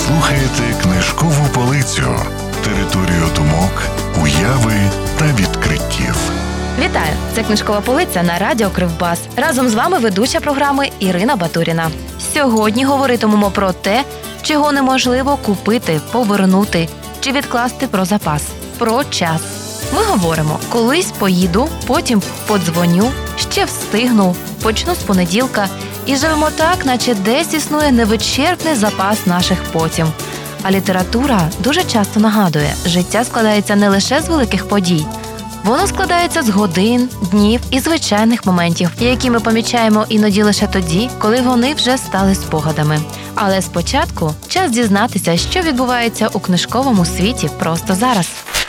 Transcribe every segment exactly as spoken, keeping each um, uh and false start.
слухаєте книжкову полицю, територію думок, уяви та відкриттів. Вітаю! Це книжкова полиця на радіо Кривбас. Разом з вами ведуча програми Ірина Батуріна. Сьогодні говоритимемо про те, чого неможливо купити, повернути чи відкласти про запас. Про час. Ми говоримо: колись поїду, потім подзвоню, ще встигну, почну з понеділка. І живемо так, наче десь існує невичерпний запас наших потім. А література дуже часто нагадує, життя складається не лише з великих подій. Воно складається з годин, днів і звичайних моментів, які ми помічаємо іноді лише тоді, коли вони вже стали спогадами. Але спочатку час дізнатися, що відбувається у книжковому світі просто зараз.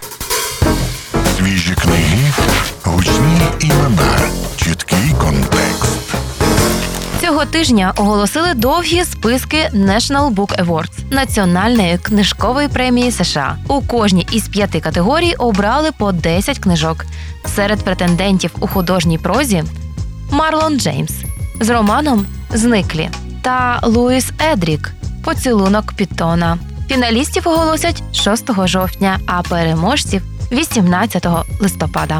Свіжі книги, гучні імена, чіткий контекст. Цього тижня оголосили довгі списки National Book Awards – Національної книжкової премії США. У кожній із п'яти категорій обрали по десять книжок. Серед претендентів у художній прозі – Марлон Джеймс з романом «Зниклі» та Луїс Едрік «Поцілунок Пітона». Фіналістів оголосять шостого жовтня, а переможців – вісімнадцятого листопада.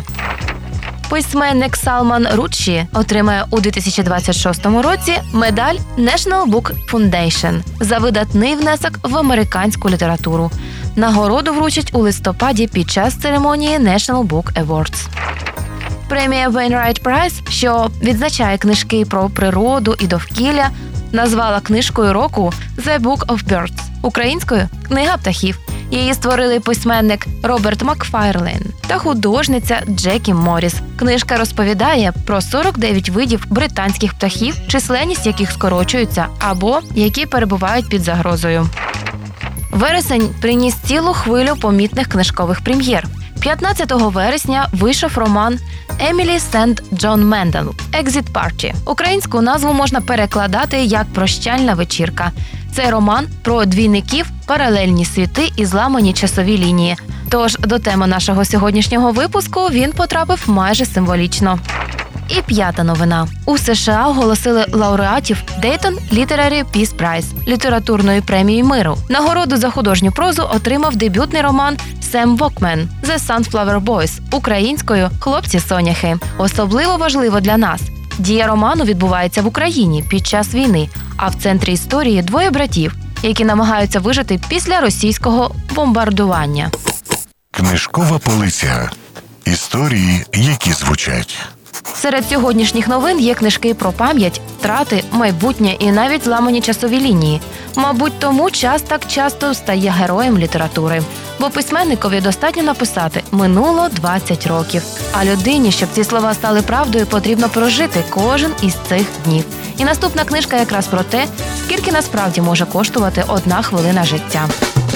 Письменник Салман Руччі отримає у дві тисячі двадцять шостому році медаль National Book Foundation за видатний внесок в американську літературу. Нагороду вручать у листопаді під час церемонії National Book Awards. Премія Wainwright Prize, що відзначає книжки про природу і довкілля, назвала книжкою року «The Book of Birds» – українською «Книга птахів». Її створили письменник Роберт Макфарлейн та художниця Джекі Морріс. Книжка розповідає про сорок дев'ять видів британських птахів, численність яких скорочується або які перебувають під загрозою. Вересень приніс цілу хвилю помітних книжкових прем'єр. п'ятнадцятого вересня вийшов роман Емілі Сент Джон Мендел «Exit Party». Українську назву можна перекладати як «Прощальна вечірка». Це роман про двійників, паралельні світи і зламані часові лінії. Тож до теми нашого сьогоднішнього випуску він потрапив майже символічно. І п'ята новина. У США оголосили лауреатів Dayton Literary Peace Prize – літературної премії миру. Нагороду за художню прозу отримав дебютний роман Сем Вокмен «The Sunflower Boys» українською «Хлопці-соняхи». Особливо важливо для нас – дія роману відбувається в Україні під час війни, а в центрі історії двоє братів, які намагаються вижити після російського бомбардування. Книжкова полиця. Історії, які звучать. Серед сьогоднішніх новин є книжки про пам'ять, втрати, майбутнє і навіть зламані часові лінії. Мабуть, тому час так часто стає героєм літератури. Бо письменникові достатньо написати «минуло двадцять років». А людині, щоб ці слова стали правдою, потрібно прожити кожен із цих днів. І наступна книжка якраз про те, скільки насправді може коштувати одна хвилина життя.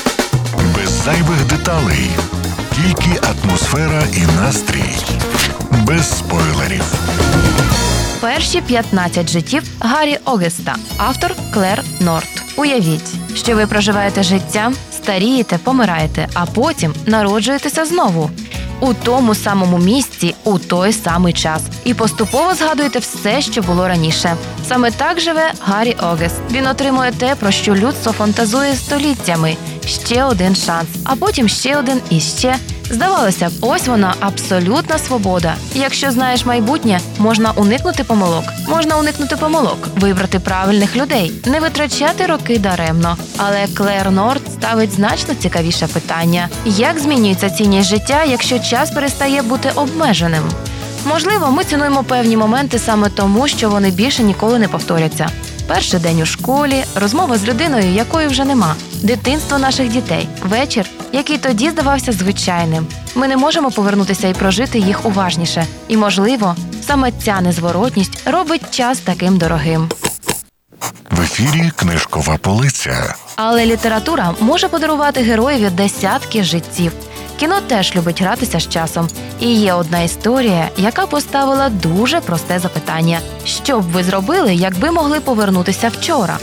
Без зайвих деталей. Тільки атмосфера і настрій. Без спойлерів. Перші п'ятнадцять життів Гаррі Огеста, автор Клер Норт. Уявіть, що ви проживаєте життя, старієте, помираєте, а потім народжуєтеся знову. У тому самому місці, у той самий час. І поступово згадуєте все, що було раніше. Саме так живе Гаррі Огест. Він отримує те, про що людство фантазує століттями. Ще один шанс, а потім ще один і ще. Здавалося б, ось вона абсолютна свобода. Якщо знаєш майбутнє, можна уникнути помилок. Можна уникнути помилок, вибрати правильних людей, не витрачати роки даремно. Але Клер Норт ставить значно цікавіше питання. Як змінюється цінність життя, якщо час перестає бути обмеженим? Можливо, ми цінуємо певні моменти саме тому, що вони більше ніколи не повторяться. Перший день у школі, розмова з людиною, якої вже нема, дитинство наших дітей, вечір, який тоді здавався звичайним. Ми не можемо повернутися і прожити їх уважніше. І, можливо, саме ця незворотність робить час таким дорогим. В ефірі книжкова полиця. Але література може подарувати героєві десятки життів. Кіно теж любить гратися з часом. І є одна історія, яка поставила дуже просте запитання. Що б ви зробили, якби могли повернутися вчора?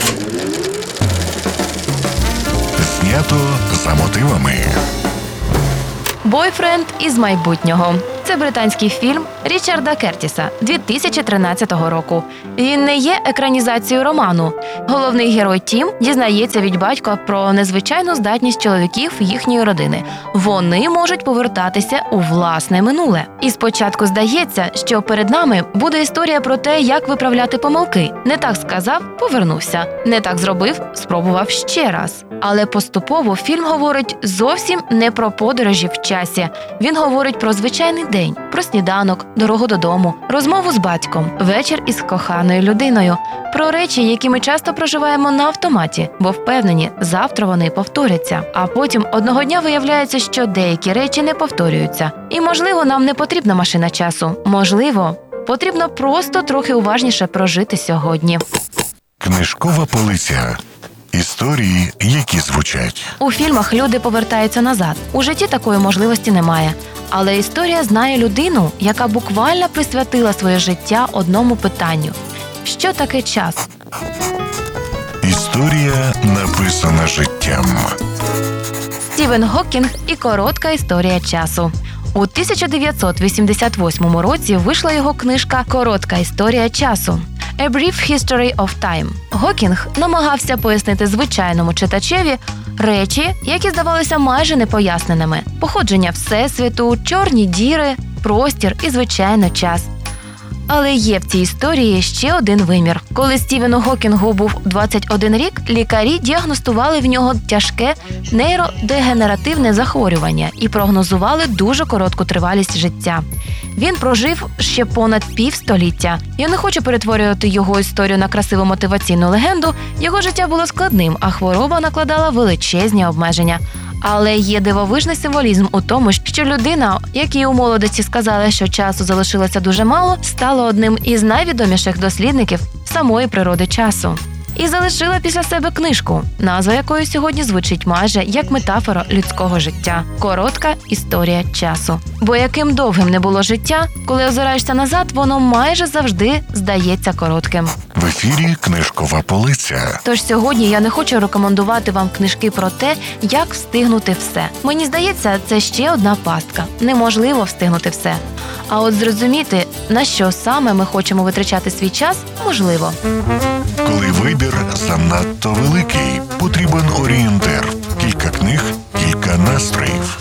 Знято за мотивами. Бойфренд із майбутнього. Це британський фільм Річарда Кертіса дві тисячі тринадцятого року. Він не є екранізацією роману. Головний герой Тім дізнається від батька про незвичайну здатність чоловіків їхньої родини. Вони можуть повертатися у власне минуле. І спочатку здається, що перед нами буде історія про те, як виправляти помилки. Не так сказав – повернувся. Не так зробив – спробував ще раз. Але поступово фільм говорить зовсім не про подорожі в часі. Він говорить про звичайний день, про сніданок, дорогу додому, розмову з батьком, вечір із коханою людиною, про речі, які ми часто проживаємо на автоматі, бо впевнені, завтра вони повторяться. А потім одного дня виявляється, що деякі речі не повторюються. І, можливо, нам не потрібна машина часу. Можливо, потрібно просто трохи уважніше прожити сьогодні. Книжкова полиця. Історії, які звучать. У фільмах люди повертаються назад. У житті такої можливості немає. Але історія знає людину, яка буквально присвятила своє життя одному питанню. Що таке час? Історія, написана життям. Стівен Гокінг і коротка історія часу. У тисяча дев'ятсот вісімдесят восьмому році вийшла його книжка «Коротка історія часу» «A Brief History of Time». Гокінг намагався пояснити звичайному читачеві речі, які здавалися майже непоясненими. Походження Всесвіту, чорні діри, простір і, звичайно, час. Але є в цій історії ще один вимір. Коли Стівену Гокінгу був двадцять один рік, лікарі діагностували в нього тяжке нейродегенеративне захворювання і прогнозували дуже коротку тривалість життя. Він прожив ще понад півстоліття. Я не хочу перетворювати його історію на красиву мотиваційну легенду. Його життя було складним, а хвороба накладала величезні обмеження. Але є дивовижний символізм у тому, що людина, якій у молодості сказали, що часу залишилося дуже мало, стала одним із найвідоміших дослідників самої природи часу. І залишила після себе книжку, назва якої сьогодні звучить майже як метафора людського життя – «Коротка історія часу». Бо яким довгим не було життя, коли озираєшся назад, воно майже завжди здається коротким. В ефірі книжкова полиця. Тож сьогодні я не хочу рекомендувати вам книжки про те, як встигнути все. Мені здається, це ще одна пастка. Неможливо встигнути все. А от зрозуміти, на що саме ми хочемо витрачати свій час, можливо. Коли вибір занадто великий, потрібен орієнтир. Кілька книг, кілька настроїв.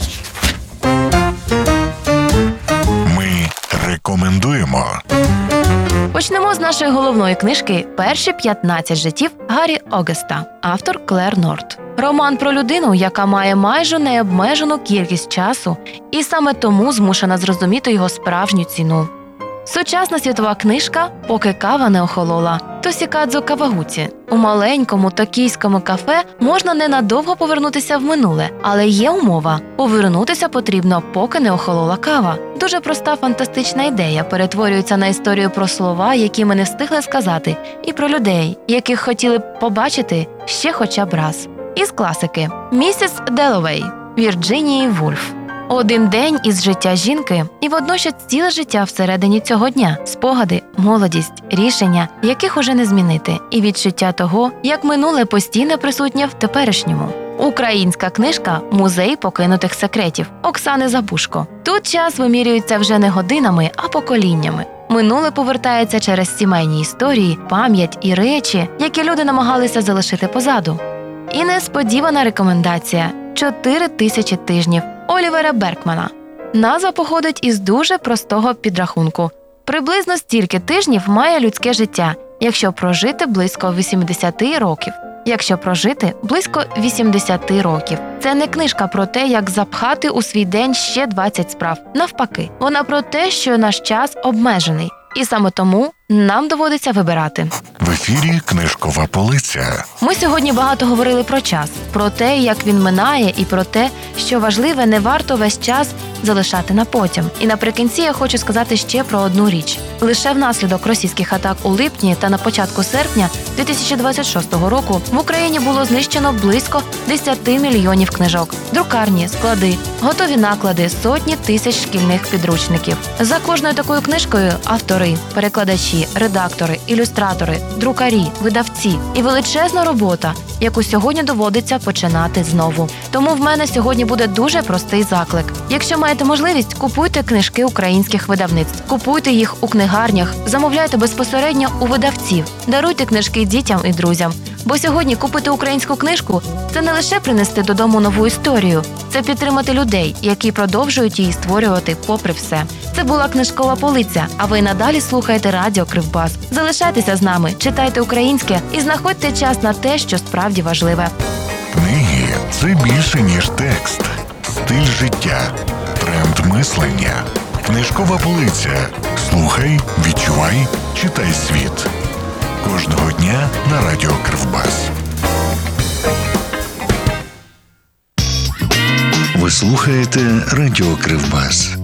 Ми рекомендуємо. Почнемо з нашої головної книжки «Перші п'ятнадцять життів» Гаррі Огеста, автор Клер Норт. Роман про людину, яка має майже необмежену кількість часу і саме тому змушена зрозуміти його справжню ціну. Сучасна світова книжка «Поки кава не охолола» Тосікадзу Кавагуці. У маленькому токійському кафе можна ненадовго повернутися в минуле, але є умова – повернутися потрібно, поки не охолола кава. Дуже проста фантастична ідея перетворюється на історію про слова, які ми не встигли сказати, і про людей, яких хотіли б побачити ще хоча б раз. Із класики «Місіс Деловей» Вірджинії Вульф. Один день із життя жінки і водночас ціле життя всередині цього дня. Спогади, молодість, рішення, яких уже не змінити, і відчуття того, як минуле постійно присутнє в теперішньому. Українська книжка «Музей покинутих секретів» Оксани Забушко. Тут час вимірюється вже не годинами, а поколіннями. Минуле повертається через сімейні історії, пам'ять і речі, які люди намагалися залишити позаду. І несподівана рекомендація – «Чотири тисячі тижнів» Олівера Беркмана. Назва походить із дуже простого підрахунку. Приблизно стільки тижнів має людське життя, якщо прожити близько вісімдесят років. Якщо прожити близько вісімдесят років. Це не книжка про те, як запхати у свій день ще двадцять справ. Навпаки, вона про те, що наш час обмежений. І саме тому нам доводиться вибирати. В ефірі книжкова полиця. Ми сьогодні багато говорили про час, про те, як він минає, і про те, що важливе, не варто весь час залишати на потім. І наприкінці я хочу сказати ще про одну річ. Лише внаслідок російських атак у липні та на початку серпня дві тисячі двадцять шостого року в Україні було знищено близько десять мільйонів книжок. Друкарні, склади, готові наклади, сотні тисяч шкільних підручників. За кожною такою книжкою автори, перекладачі, редактори, ілюстратори, друкарі, видавці і величезна робота, яку сьогодні доводиться починати знову. Тому в мене сьогодні буде дуже простий заклик. Якщо маєте можливість, купуйте книжки українських видавництв, купуйте їх у книгарнях, замовляйте безпосередньо у видавців, даруйте книжки дітям і друзям. Бо сьогодні купити українську книжку – це не лише принести додому нову історію, це підтримати людей, які продовжують її створювати попри все. Це була книжкова полиця, а ви надалі слухаєте радіо Кривбас. Залишайтеся з нами, читайте українське і знаходьте час на те, що справді важливе. Книги – це більше, ніж текст. Стиль життя, тренд мислення. Книжкова полиця. Слухай, відчувай, читай світ. Кожного дня на радіо Кривбас. Ви слухаєте радіо Кривбас.